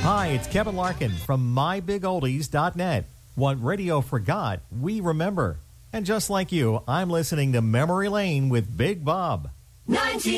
Hi, it's Kevin Larkin from MyBigOldies.net. What radio forgot, we remember. And just like you, I'm listening to Memory Lane with Big Bob. 19